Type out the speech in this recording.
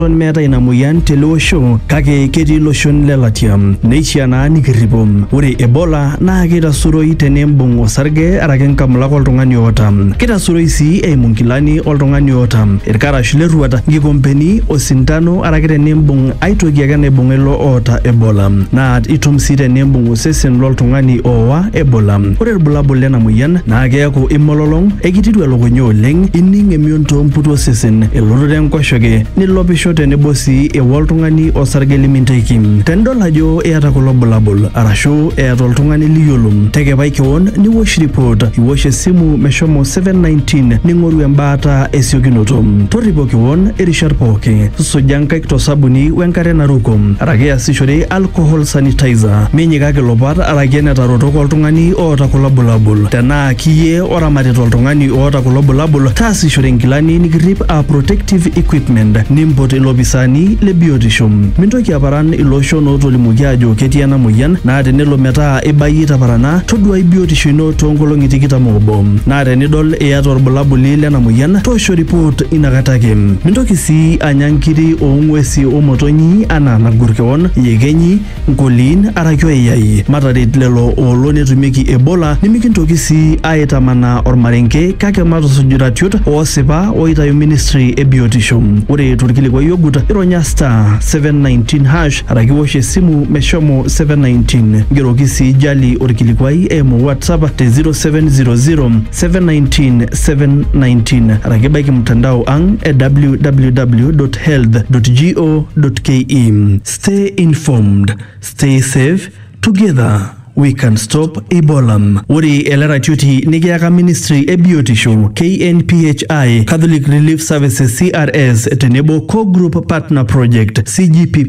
meeta ina moyian tele osho kake ketii loshon lelatia neishiaa naa nikirripo. Ore Ebola naa kitasuroi tenembung osarge araki nkamulak oltung'ani oota. Kitasuroi sii eimu nkilani oltung'ani oota, irkarash leruat, nkikompeni, osintano araki tenembung aitoki ake naibung ilo oota Ebola. Naa itum sii tenembung osesen loltung'ani oowa Ebola. Ore irbulabul lena moyian naa keeku imololong, ekititu elukunya oleng, ining emion toomputu osesen, elototo enkoshoke, nilopisho tenebo sii ewa oltung'ani osarge liminteki. Tenidol ajo eeta kulo bulabul arashu eeta oltung'ani liyiolo, tekepai kewon niwosh report, iwosh esimu meshomo 719 ning'oru embaata esiokinoto. Torripo kewon irishat pooki, suja nkaik tosabuni wenkare naruko araki easishore alcohol sanitizer. Minyikaki lopat araki enetarotok oltung'ani oota kulo bulabul. Tenaa kiyie oramatita oltung'ani oota kulo bulabul, taasishore nkilani nikirrip a protective equipment, nimpot ilopisani le biotisho. Mintoki aparan iloshon ootolimuoki ajo ketii ena moyian, naa tenelo metaa ibayie taparana, toduai biotisho ino toonkolong'i 21. Naa tenidol iyata orbulabuli lena moyian, toosho report inakata ake. Mintoki sii anya nkiri oong'uesi omotonyi anaa nagur kewon, yekenyi, nkoliin araki oeyai. Mataret lelo oolo netumieki Ebola, nimikintoki sii aitamanaa ormarenke kake matusuj iratiot oosipa oitayu ministry e biotisho. Ore torkilikwai ogut, ironya *719# araki wosh esimu meshomo 719. Ngeroki sii jali orkilikwai eimu WhatsApp te 0700 719 719 araki baiki mtandao ang e www.health.go.ke. Stay informed, stay safe, together we can stop Ebola. Ore ele ratioti nikiaka ministry e biotisho, KNPHI, Catholic Relief Services CRS tenebo Co-Group Partner Project CGP